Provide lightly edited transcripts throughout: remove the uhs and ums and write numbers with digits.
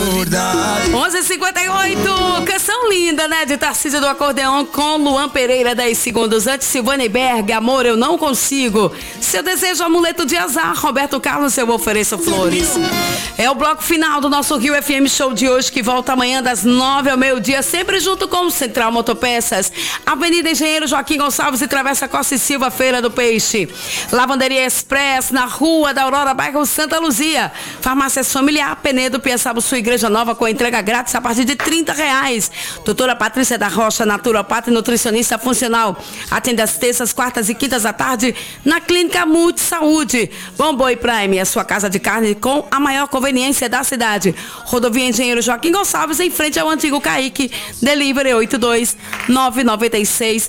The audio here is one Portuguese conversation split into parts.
11h58, canção linda, né? De Tarcísio do Acordeão com Luan Pereira, 10 segundos antes. Silvane Berg, Amor, Eu Não Consigo. Se eu desejo amuleto de azar, Roberto Carlos, Eu Ofereço Flores. É o bloco final do nosso Rio FM Show de hoje, que volta amanhã das 9 ao meio-dia, sempre junto com o Central Motopeças, Avenida Engenheiro Joaquim Gonçalves e Travessa Costa e Silva, Feira do Peixe. Lavanderia Express, na Rua da Aurora, bairro Santa Luzia. Farmácia Familiar, Penedo, Piaçaba, sua Igreja Nova, com entrega grátis a partir de R$30. Doutora Patrícia da Rocha, naturopata e nutricionista funcional. Atende às terças, quartas e quintas à tarde na Clínica Multi Saúde. Bom Prime, a sua casa de carne com a maior conveniência da cidade. Rodovia Engenheiro Joaquim Gonçalves, em frente ao antigo Caique. Delivery 82-996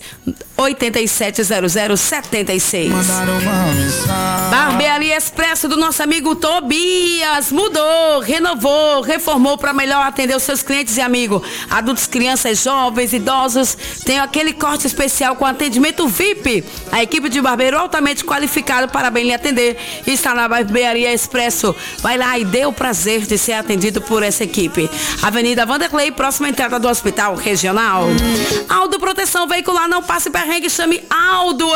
870076. Barbearia Expresso do nosso amigo Tobias. Mudou, renovou, reformou para melhor atender os seus clientes e amigos. Adultos, crianças, jovens, idosos. Tem aquele corte especial com atendimento VIP. A equipe de barbeiro altamente qualificado para bem lhe atender está na Barbearia Expresso. Vai lá e dê o prazer de ser atendido por essa equipe. Avenida Vanderlei, próxima entrada do Hospital Regional. Aldo Proteção Veicular, não passe perrengue, chame Aldo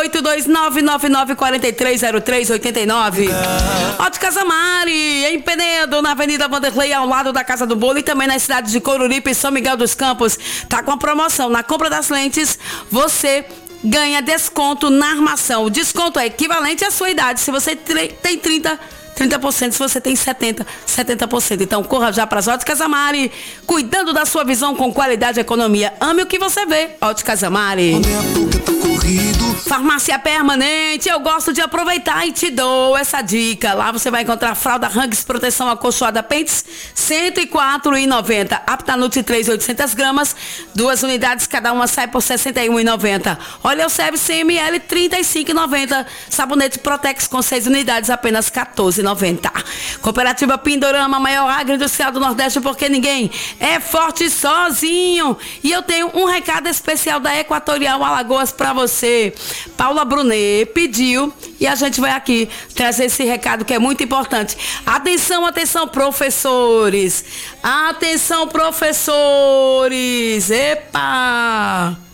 82999430389. Óticas Amari, em Penedo, na Avenida Vanderlei, ao lado da Casa do Bolo, e também nas cidades de Coruripe e São Miguel dos Campos. Tá com a promoção. Na compra das lentes, você ganha desconto na armação. O desconto é equivalente à sua idade. Se você tem 30%, se você tem 70%. Então corra já para as Óticas Amari, cuidando da sua visão com qualidade e economia. Ame o que você vê. Óticas Amari. Farmácia Permanente, eu gosto de aproveitar e te dou essa dica. Lá você vai encontrar fralda Hugs Proteção Acolchoada Pentes, R$104,90. Aptanut 3, 800 gramas, 2 unidades, cada uma sai por R$61,90. Óleo Seb 100 ml, R$35,90. Sabonete Protex com 6 unidades, apenas R$14,90. Cooperativa Pindorama, maior agroindustrial do Nordeste, porque ninguém é forte sozinho. E eu tenho um recado especial da Equatorial Alagoas para você. Paula Brunet pediu e a gente vai aqui trazer esse recado que é muito importante. Atenção, atenção, professores. Atenção, professores. Epa!